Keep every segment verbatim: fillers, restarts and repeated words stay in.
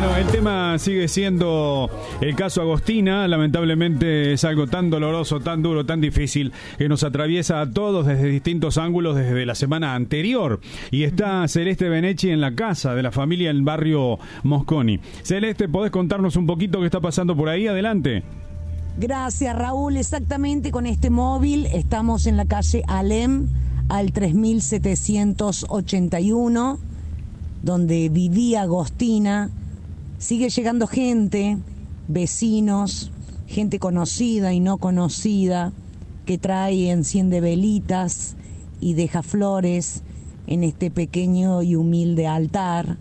Bueno, el tema sigue siendo el caso Agostina. Lamentablemente es algo tan doloroso, tan duro, tan difícil, que nos atraviesa a todos desde distintos ángulos desde la semana anterior. Y está Celeste Benechi en la casa de la familia en el barrio Mosconi. Celeste, ¿podés contarnos un poquito qué está pasando por ahí? Adelante. Gracias, Raúl. Exactamente, con este móvil estamos en la calle Alem, al tres mil setecientos ochenta y uno, donde vivía Agostina. Sigue llegando gente, vecinos, gente conocida y no conocida, que trae, enciende velitas y deja flores en este pequeño y humilde altar.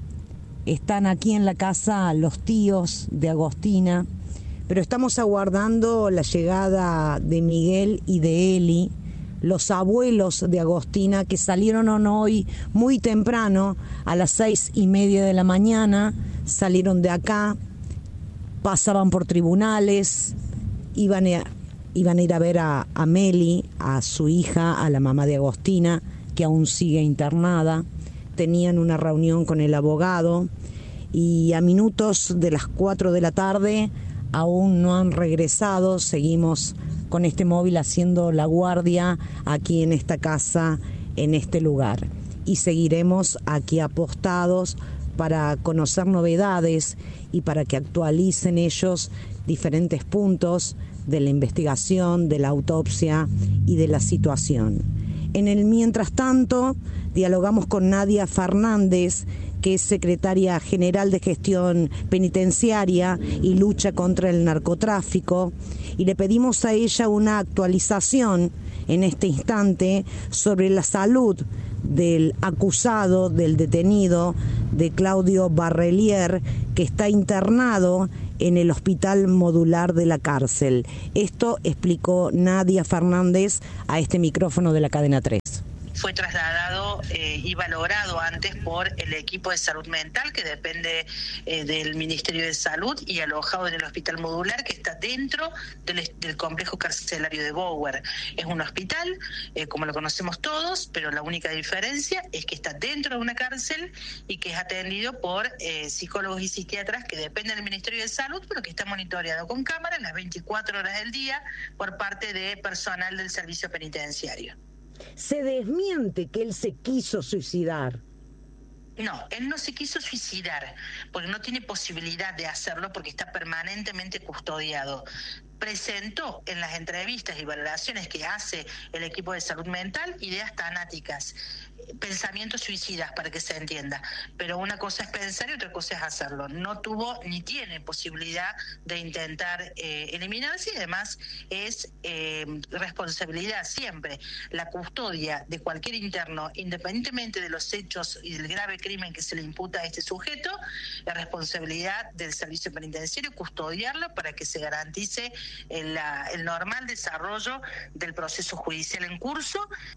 Están aquí en la casa los tíos de Agostina, pero estamos aguardando la llegada de Miguel y de Eli, los abuelos de Agostina, que salieron hoy muy temprano, a las seis y media de la mañana, salieron de acá, pasaban por tribunales, iban a, iban a ir a ver a, a Meli, a su hija, a la mamá de Agostina, que aún sigue internada. Tenían una reunión con el abogado y a minutos de las cuatro de la tarde aún no han regresado. Seguimos con este móvil haciendo la guardia aquí en esta casa, en este lugar. Y seguiremos aquí apostados para conocer novedades y para que actualicen ellos diferentes puntos de la investigación, de la autopsia y de la situación. En el mientras tanto, dialogamos con Nadia Fernández, que es secretaria general de Gestión Penitenciaria y Lucha contra el Narcotráfico, y le pedimos a ella una actualización en este instante sobre la salud del acusado, del detenido, de Claudio Barrelier, que está internado en el Hospital Modular de la cárcel. Esto explicó Nadia Fernández a este micrófono de la Cadena tres. Fue trasladado eh, y valorado antes por el equipo de salud mental, que depende eh, del Ministerio de Salud, y alojado en el Hospital Modular, que está dentro del, del complejo carcelario de Bower. Es un hospital, eh, como lo conocemos todos, pero la única diferencia es que está dentro de una cárcel y que es atendido por eh, psicólogos y psiquiatras que dependen del Ministerio de Salud, pero que está monitoreado con cámaras las veinticuatro horas del día por parte de personal del servicio penitenciario. Se desmiente que él se quiso suicidar. No, él no se quiso suicidar, porque no tiene posibilidad de hacerlo porque está permanentemente custodiado. Presentó en las entrevistas y valoraciones que hace el equipo de salud mental ideas tanáticas, pensamientos suicidas, para que se entienda. Pero una cosa es pensar y otra cosa es hacerlo. No tuvo ni tiene posibilidad de intentar eh, eliminarse, y además es eh, responsabilidad siempre la custodia de cualquier interno, independientemente de los hechos y del grave crimen que se le imputa a este sujeto, la responsabilidad del servicio penitenciario custodiarlo para que se garantice el, la, el normal desarrollo del proceso judicial en curso.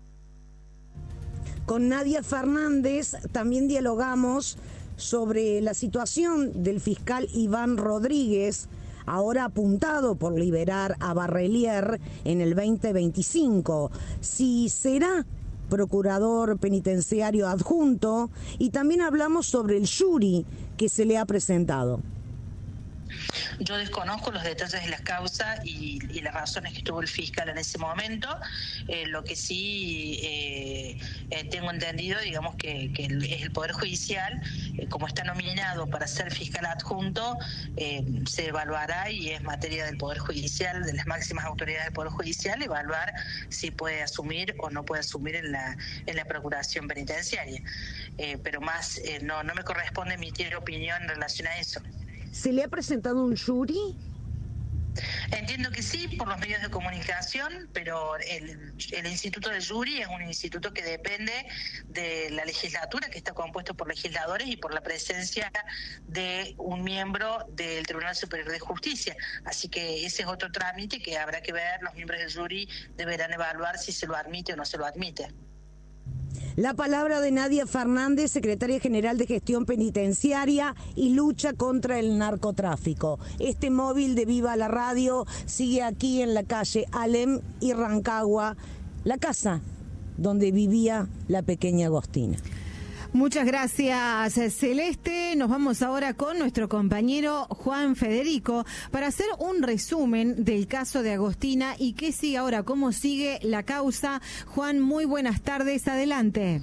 Con Nadia Fernández también dialogamos sobre la situación del fiscal Iván Rodríguez, ahora apuntado por liberar a Barrelier en el veinte veinticinco. Si será procurador penitenciario adjunto, y también hablamos sobre el jury que se le ha presentado. Yo desconozco los detalles de la causa y, y las razones que tuvo el fiscal en ese momento. Eh, lo que sí eh, eh, tengo entendido, digamos, que, que el, es el Poder Judicial, eh, como está nominado para ser fiscal adjunto, eh, se evaluará, y es materia del Poder Judicial, de las máximas autoridades del Poder Judicial, evaluar si puede asumir o no puede asumir en la, en la Procuración Penitenciaria. Eh, pero más, eh, no, no me corresponde emitir opinión en relación a eso. ¿Se le ha presentado un jury? Entiendo que sí, por los medios de comunicación, pero el, el Instituto del Jury es un instituto que depende de la legislatura, que está compuesto por legisladores y por la presencia de un miembro del Tribunal Superior de Justicia. Así que ese es otro trámite que habrá que ver. Los miembros del jury deberán evaluar si se lo admite o no se lo admite. La palabra de Nadia Fernández, secretaria general de Gestión Penitenciaria y Lucha contra el Narcotráfico. Este móvil de Viva la Radio sigue aquí en la calle Alem y Rancagua, la casa donde vivía la pequeña Agostina. Muchas gracias, Celeste. Nos vamos ahora con nuestro compañero Juan Federico para hacer un resumen del caso de Agostina y qué sigue ahora, cómo sigue la causa. Juan, muy buenas tardes, adelante.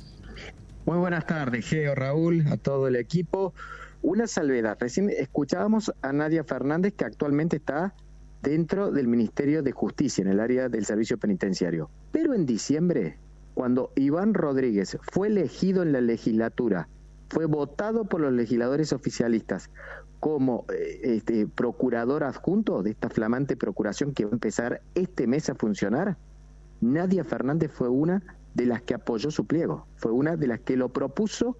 Muy buenas tardes, Geo, Raúl, a todo el equipo. Una salvedad, recién escuchábamos a Nadia Fernández, que actualmente está dentro del Ministerio de Justicia, en el área del servicio penitenciario. Pero en diciembre, cuando Iván Rodríguez fue elegido en la legislatura, fue votado por los legisladores oficialistas como eh, este, procurador adjunto de esta flamante procuración que va a empezar este mes a funcionar, Nadia Fernández fue una de las que apoyó su pliego, fue una de las que lo propuso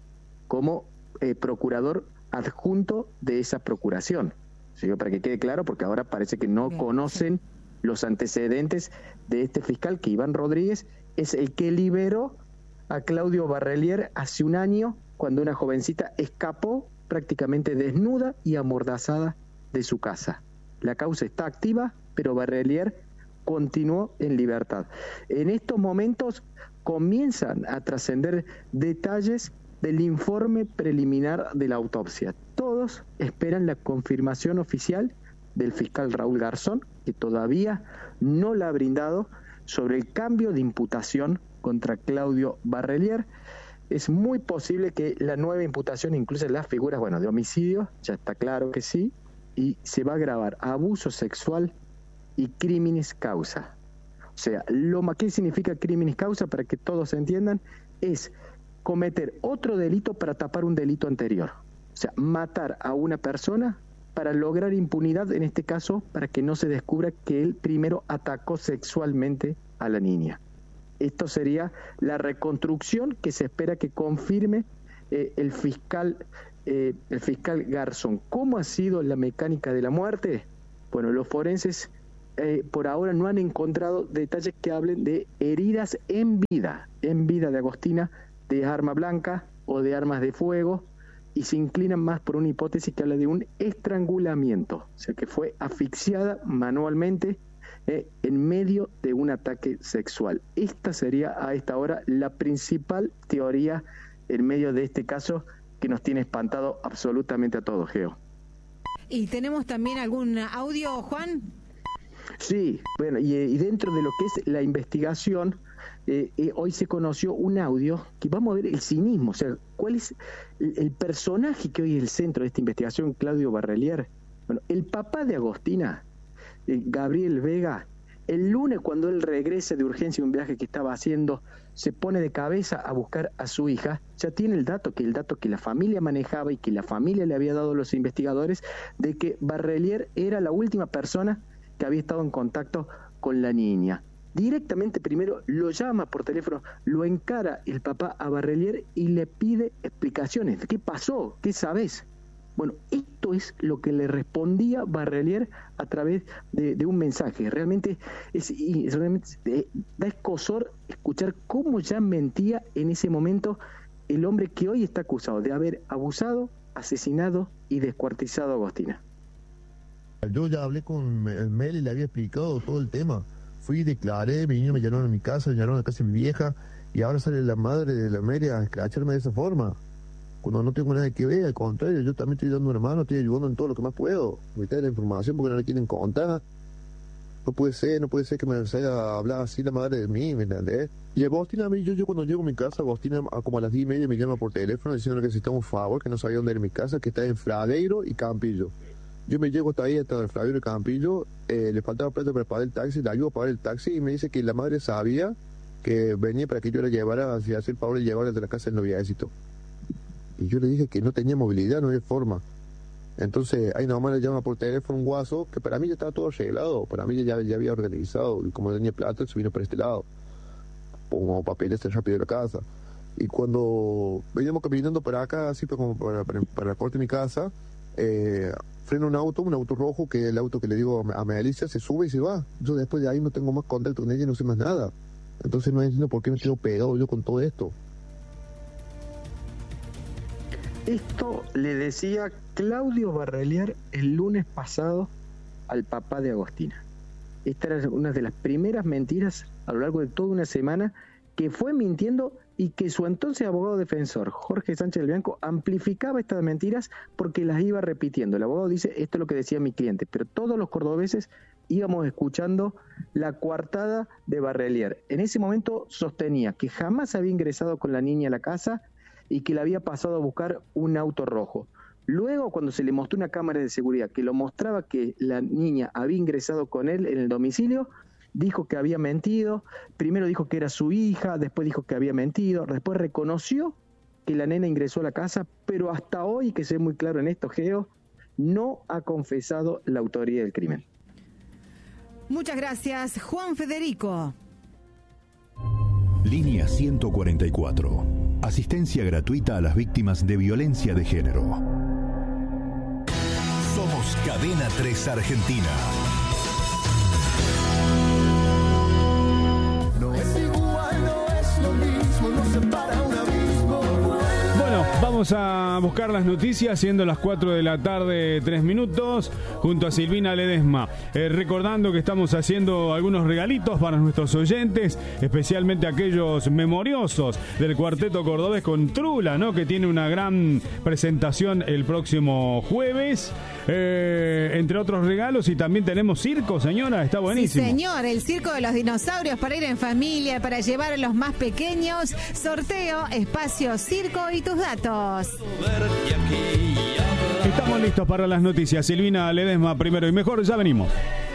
como eh, procurador adjunto de esa procuración. ¿Sí? Para que quede claro, porque ahora parece que no Bien, conocen sí. los antecedentes de este fiscal, que Iván Rodríguez es el que liberó a Claudio Barrelier hace un año, cuando una jovencita escapó prácticamente desnuda y amordazada de su casa. La causa está activa, pero Barrelier continuó en libertad. En estos momentos comienzan a trascender detalles del informe preliminar de la autopsia. Todos esperan la confirmación oficial del fiscal Raúl Garzón, que todavía no la ha brindado, sobre el cambio de imputación contra Claudio Barrelier. Es muy posible que la nueva imputación incluya las figuras, bueno, de homicidio, ya está claro que sí, y se va a agravar abuso sexual y crímenes causa. O sea, lo ¿qué significa crímenes causa? Para que todos entiendan, es cometer otro delito para tapar un delito anterior. O sea, matar a una persona para lograr impunidad, en este caso, para que no se descubra que él primero atacó sexualmente a la niña. Esto sería la reconstrucción que se espera que confirme eh, el fiscal eh, el fiscal Garzón. ¿Cómo ha sido la mecánica de la muerte? Bueno, los forenses eh, por ahora no han encontrado detalles que hablen de heridas en vida, en vida de Agostina, de arma blanca o de armas de fuego, y se inclinan más por una hipótesis que habla de un estrangulamiento, o sea que fue asfixiada manualmente eh, en medio de un ataque sexual. Esta sería a esta hora la principal teoría en medio de este caso, que nos tiene espantado absolutamente a todos, Geo. ¿Y tenemos también algún audio, Juan? Sí, bueno, y, y dentro de lo que es la investigación, Eh, eh, hoy se conoció un audio que vamos a ver el cinismo, o sea, cuál es el, el personaje que hoy es el centro de esta investigación, Claudio Barrelier. Bueno, el papá de Agostina, eh, Gabriel Vega, el lunes cuando él regresa de urgencia de un viaje que estaba haciendo, se pone de cabeza a buscar a su hija, ya tiene el dato, que el dato que la familia manejaba y que la familia le había dado a los investigadores, de que Barrelier era la última persona que había estado en contacto con la niña. Directamente primero lo llama por teléfono, lo encara el papá a Barrelier y le pide explicaciones. ¿Qué pasó? ¿Qué sabes? Bueno, esto es lo que le respondía Barrelier a través de, de un mensaje. Realmente es, es realmente eh, da escozor escuchar cómo ya mentía en ese momento el hombre que hoy está acusado de haber abusado, asesinado y descuartizado a Agostina. Yo ya hablé con Mel y le había explicado todo el tema. Fui, declaré, vinieron, me llamaron a mi casa, me llamaron a la casa de mi vieja, y ahora sale la madre de la Mary a escracharme de esa forma. Cuando no tengo nada que ver, al contrario, yo también estoy dando una mano, estoy ayudando en todo lo que más puedo. Me trae la información porque no la quieren contar. No puede ser, no puede ser que me salga a hablar así la madre de mí, ¿me entendés? Y Agostina, a mí, yo, yo cuando llego a mi casa, Agostina como a las diez y media me llama por teléfono diciendo que necesitaba un favor, que no sabía dónde era mi casa, que está en Fradeiro y Campillo. Yo me llego hasta ahí, hasta el Fradeiro y Campillo, eh, le faltaba plata para pagar el taxi, le ayudo a pagar el taxi y me dice que la madre sabía que venía para que yo la llevara, hacia hacer el favor de llevarla de la casa del noviecito. Y yo le dije que no tenía movilidad, no había forma. Entonces ahí nomás le llama por teléfono un guaso, que para mí ya estaba todo arreglado, para mí ya, ya había organizado, y como tenía plata, se vino para este lado. Pongo papeles rápido de la casa. Y cuando veníamos caminando para acá, así como para, para, para la puerta de mi casa, eh, frena un auto, un auto rojo, que es el auto que le digo a Melissa, se sube y se va. Yo después de ahí no tengo más contacto con ella y no sé más nada. Entonces no entiendo por qué me quedo pegado yo con todo esto. Esto le decía Claudio Barrelier el lunes pasado al papá de Agostina. Esta era una de las primeras mentiras a lo largo de toda una semana que fue mintiendo y que su entonces abogado defensor, Jorge Sánchez del Bianco, amplificaba estas mentiras porque las iba repitiendo. El abogado dice, esto es lo que decía mi cliente, pero todos los cordobeses íbamos escuchando la coartada de Barrelier. En ese momento sostenía que jamás había ingresado con la niña a la casa y que la había pasado a buscar un auto rojo. Luego, cuando se le mostró una cámara de seguridad que lo mostraba que la niña había ingresado con él en el domicilio, dijo que había mentido. Primero dijo que era su hija, después dijo que había mentido, después reconoció que la nena ingresó a la casa, pero hasta hoy, que sé muy claro en esto, Geo, no ha confesado la autoría del crimen. Muchas gracias, Juan Federico. Línea ciento cuarenta y cuatro. Asistencia gratuita a las víctimas de violencia de género. Somos Cadena tres Argentina. No es igual, no es lo mismo, no separa un abismo. Bueno, vamos a buscar las noticias, siendo las cuatro de la tarde, tres minutos, junto a Silvina Ledesma. Eh, recordando que estamos haciendo algunos regalitos para nuestros oyentes, especialmente aquellos memoriosos del Cuarteto Cordobés con Trula, ¿no? Que tiene una gran presentación el próximo jueves. Eh, entre otros regalos, y también tenemos circo, señora, está buenísimo. Sí, señor, el circo de los dinosaurios para ir en familia, para llevar a los más pequeños. Sorteo, espacio, circo y tus datos. Estamos listos para las noticias. Silvina Ledesma, primero y mejor, ya venimos.